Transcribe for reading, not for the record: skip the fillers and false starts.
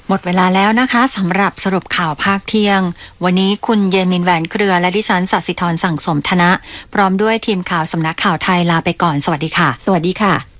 หมดเวลาแล้วนะคะสำหรับสรุปข่าวภาคเที่ยงวันนี้คุณเยมินแหวนเครือและดิฉันศศิธรสั่งสมธนะพร้อมด้วยทีมข่าวสำนักข่าวไทยลาไปก่อนสวัสดีค่ะสวัสดีค่ะ